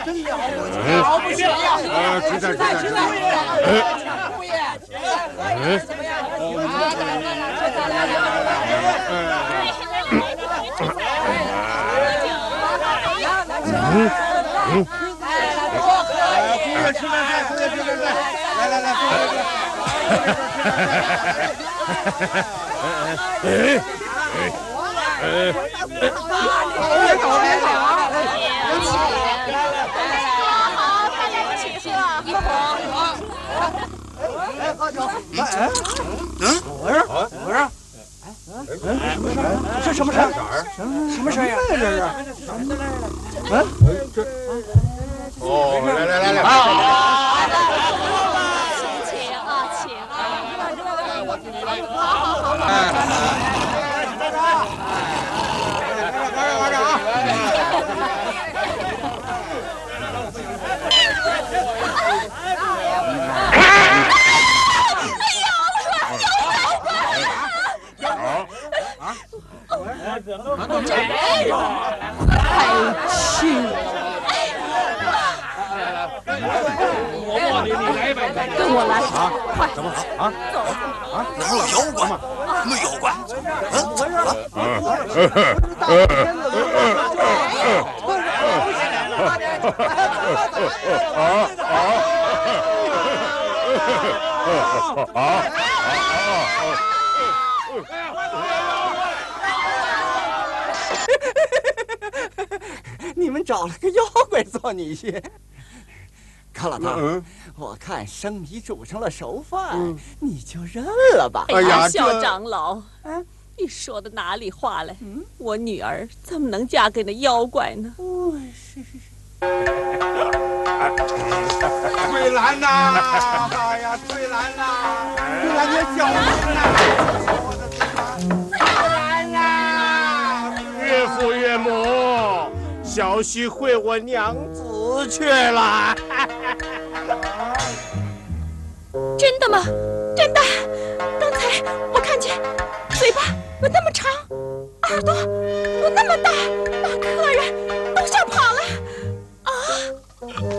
真了不起，了不起呀！ 吃菜， 姑爷，怎么样？姑爷吃饭菜，姑爷吃饭菜，来，别吵啊！ 好，大家一起喝。 哎，喝酒。我说，这什么事儿？什么事儿呀？这是。 哦，来， 请啊！跟我来啊！快，怎么啊？走啊！ 哪有妖怪？没妖怪。 你们找了个妖怪做女婿。高老头，我看生米煮成了熟饭，你就认了吧。 哎呀，肖长老，你说的哪里话来？我女儿怎么能嫁给那妖怪呢？ 是。 翠兰呐！哎呀，翠兰呐！翠兰，你小心呐！翠兰呐！岳父岳母，小婿会我娘子去了。 真的吗？真的！刚才我看见嘴巴有那么长，耳朵有那么大，把客人都吓跑了。啊！